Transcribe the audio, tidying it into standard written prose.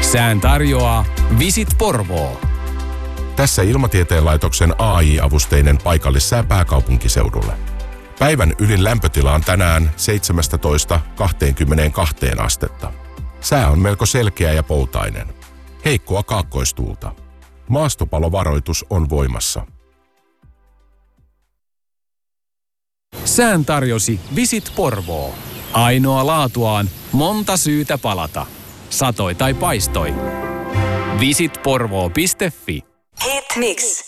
Sään tarjoaa Visit Porvoo. Tässä Ilmatieteen laitoksen AI-avusteinen paikallissää pääkaupunkiseudulle. Päivän ylin lämpötila on tänään 17–22 astetta. Sää on melko selkeä ja poutainen. Heikkoa kaakkoistuulta. Maastopalovaroitus on voimassa. Sään tarjosi Visit Porvoo. Ainoa laatuaan, monta syytä palata. Satoi tai paistoi. visitporvoo.fi. Hit Mix.